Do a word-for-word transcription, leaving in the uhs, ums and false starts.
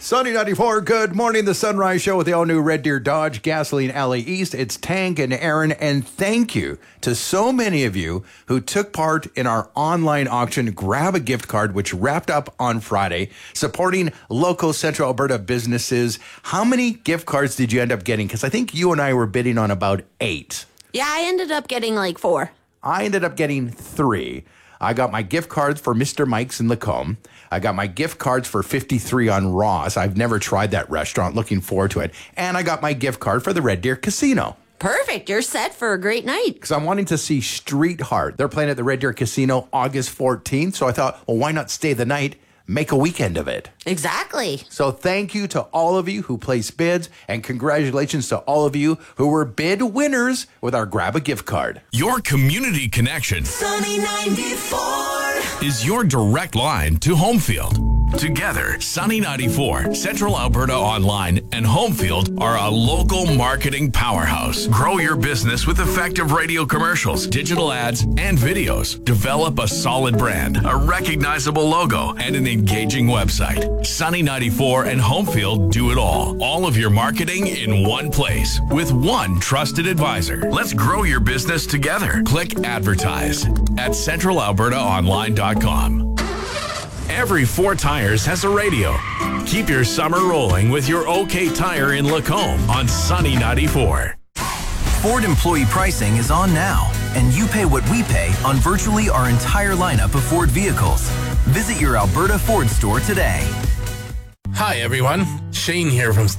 Sunny ninety-four, good morning. The Sunrise Show with the all-new Red Deer Dodge Gasoline Alley East. It's Tank and Aaron, and thank you to so many of you who took part in our online auction, Grab a Gift Card, which wrapped up on Friday, supporting local Central Alberta businesses. How many gift cards did you end up getting? Because I think you and I were bidding on about eight. Yeah, I ended up getting like four. I ended up getting three. I got my gift cards for Mister Mike's in Lacombe. I got my gift cards for fifty-three on Ross. I've never tried that restaurant. Looking forward to it. And I got my gift card for the Red Deer Casino. Perfect. You're set for a great night. Because I'm wanting to see Street Heart. They're playing at the Red Deer Casino August fourteenth. So I thought, well, why not stay the night? Make a weekend of it. Exactly. So thank you to all of you who placed bids, and congratulations to all of you who were bid winners with our Grab a Gift Card. Your community connection Sunny ninety-four is your direct line to Homefield. Together, Sunny ninety-four, Central Alberta Online, and Homefield are a local marketing powerhouse. Grow your business with effective radio commercials, digital ads, and videos. Develop a solid brand, a recognizable logo, and an engaging website. Sunny ninety-four and Homefield do it all. All of your marketing in one place with one trusted advisor. Let's grow your business together. Click advertise at central alberta online dot com. Every Four Tires has a radio. Keep your summer rolling with your OK Tire in Lacombe on Sunny ninety-four. Ford employee pricing is on now, and you pay what we pay on virtually our entire lineup of Ford vehicles. Visit your Alberta Ford store today. Hi, everyone. Shane here from